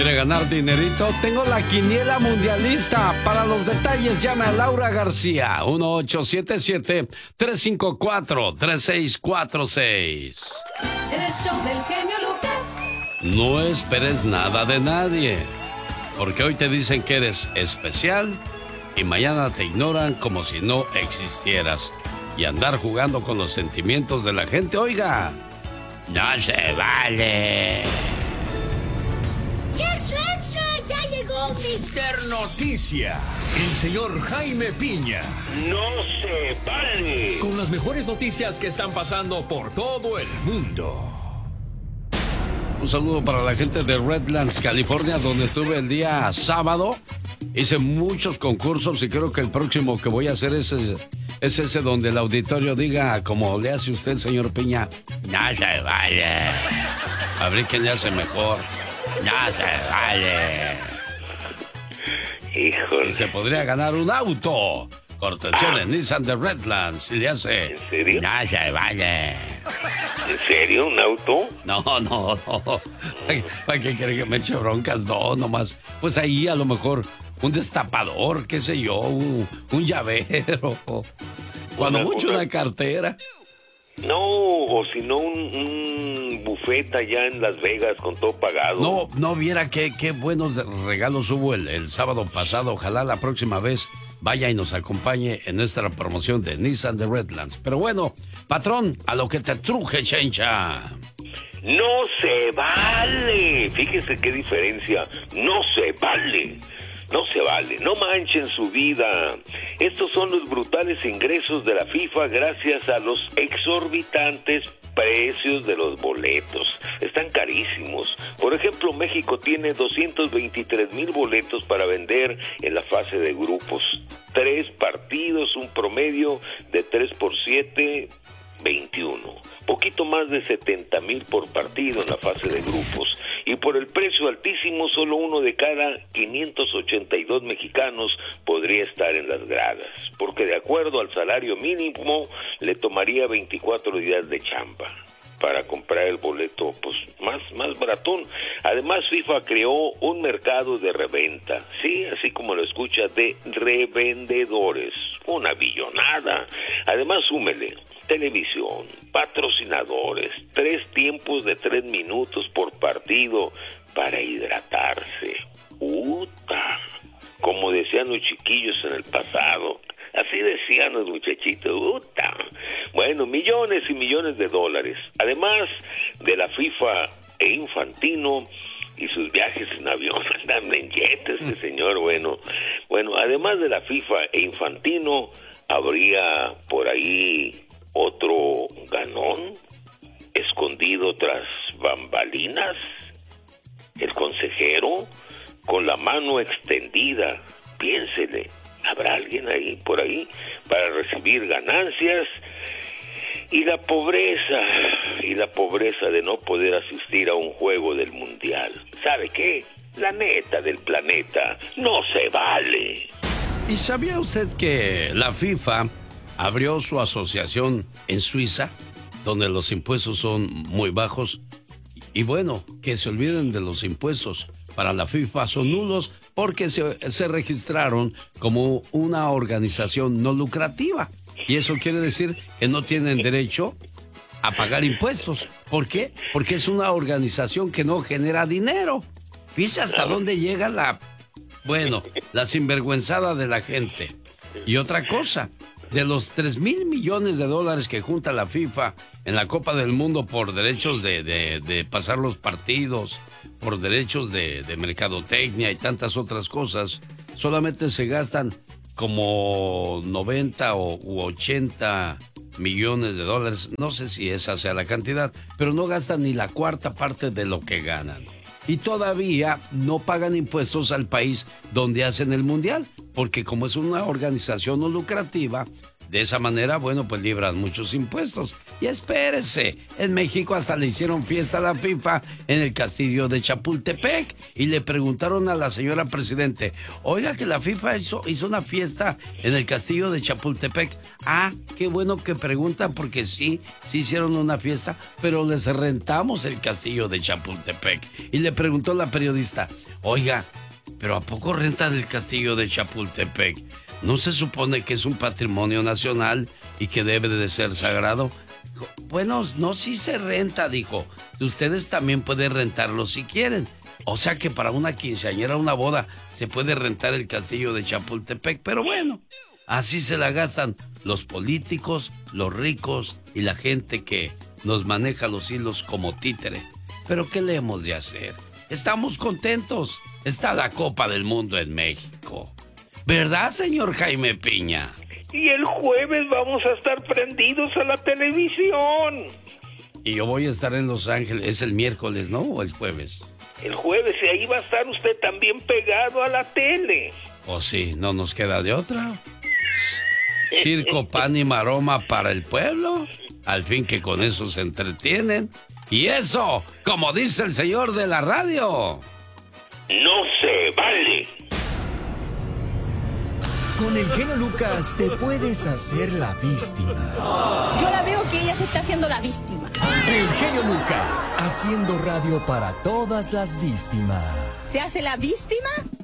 ¿Quiere ganar dinerito? Tengo la quiniela mundialista. Para los detalles, llame a Laura García, 1877-354-3646. El show del genio Lucas. No esperes nada de nadie, porque hoy te dicen que eres especial y mañana te ignoran como si no existieras. Y andar jugando con los sentimientos de la gente, oiga, no se vale. ¡Extra, extra! ¡Ya llegó Mr. Noticia! El señor Jaime Piña. ¡No se vale! Con las mejores noticias que están pasando por todo el mundo. Un saludo para la gente de Redlands, California, donde estuve el día sábado. Hice muchos concursos y creo que el próximo que voy a hacer es ese donde el auditorio diga, como le hace usted, señor Piña, no se vale. A ver quién le hace mejor. No se vale. Híjole. Y se podría ganar un auto. Cortesía de Nissan de Redlands. Y le hace... ¿En serio? No se vale. ¿En serio? ¿Un auto? No. ¿Para qué quiere que me eche broncas? No, nomás. Pues ahí a lo mejor un destapador, qué sé yo, un llavero. Cuando mucho una cartera. No, o si no un buffet allá en Las Vegas con todo pagado. No viera qué buenos regalos hubo el sábado pasado. Ojalá la próxima vez vaya y nos acompañe en nuestra promoción de Nissan de Redlands. Pero bueno, patrón, a lo que te truje, chencha. ¡No se vale! Fíjese qué diferencia. ¡No se vale! No se vale, no manchen su vida. Estos son los brutales ingresos de la FIFA gracias a los exorbitantes precios de los boletos. Están carísimos. Por ejemplo, México tiene 223,000 boletos para vender en la fase de grupos. 3 partidos, un promedio de 3 por 7, 21. Poquito más de 70,000 por partido en la fase de grupos. Y por el precio altísimo, solo uno de cada 582 mexicanos podría estar en las gradas, porque de acuerdo al salario mínimo le tomaría 24 días de chamba para comprar el boleto pues más baratón. Además, FIFA creó un mercado de reventa, sí, así como lo escucha, de revendedores, una billonada. Además, súmele televisión, patrocinadores, 3 tiempos de 3 minutos por partido para hidratarse. ¡Uta! Como decían los chiquillos en el pasado. Así decían los muchachitos. ¡Uta! Bueno, millones y millones de dólares. Además de la FIFA e Infantino y sus viajes en avión, andando en jet, este señor, bueno, además de la FIFA e Infantino, habría por ahí otro ganón escondido tras bambalinas, el consejero con la mano extendida. Piénsele, ¿habrá alguien ahí por ahí para recibir ganancias? Y la pobreza de no poder asistir a un juego del mundial. ¿Sabe qué? La neta del planeta no se vale. ¿Y sabía usted que la FIFA abrió su asociación en Suiza, donde los impuestos son muy bajos? Y bueno, que se olviden de los impuestos. Para la FIFA son nulos porque se registraron como una organización no lucrativa. Y eso quiere decir que no tienen derecho a pagar impuestos. ¿Por qué? Porque es una organización que no genera dinero. Fíjese hasta dónde llega la sinvergüenzada de la gente. Y otra cosa, de los 3,000 millones de dólares que junta la FIFA en la Copa del Mundo por derechos de pasar los partidos, por derechos de mercadotecnia y tantas otras cosas, solamente se gastan como 90 u 80 millones de dólares. No sé si esa sea la cantidad, pero no gastan ni la cuarta parte de lo que ganan. Y todavía no pagan impuestos al país donde hacen el mundial, porque como es una organización no lucrativa, De esa manera, bueno, pues libran muchos impuestos. Y espérese, en México hasta le hicieron fiesta a la FIFA en el castillo de Chapultepec. Y le preguntaron a la señora presidente, oiga, que la FIFA hizo una fiesta en el castillo de Chapultepec. Ah, qué bueno que pregunta, porque sí hicieron una fiesta, pero les rentamos el castillo de Chapultepec. Y le preguntó la periodista, oiga, ¿pero a poco rentan el castillo de Chapultepec? ¿No se supone que es un patrimonio nacional y que debe de ser sagrado? Bueno, no, sí se renta, dijo. Ustedes también pueden rentarlo si quieren. O sea que para una quinceañera, una boda, se puede rentar el castillo de Chapultepec. Pero bueno, así se la gastan los políticos, los ricos y la gente que nos maneja los hilos como títere. Pero ¿qué le hemos de hacer? Estamos contentos. Está la Copa del Mundo en México. ¿Verdad, señor Jaime Piña? Y el jueves vamos a estar prendidos a la televisión. Y yo voy a estar en Los Ángeles. ¿Es el miércoles, no? ¿O el jueves? El jueves, y ahí va a estar usted también pegado a la tele. Oh, sí, no nos queda de otra. Circo, pan y maroma para el pueblo. Al fin que con eso se entretienen. Y eso, como dice el señor de la radio, no se vale. Con el genio Lucas te puedes hacer la víctima. Yo la veo que ella se está haciendo la víctima. El genio Lucas, haciendo radio para todas las víctimas. ¿Se hace la víctima?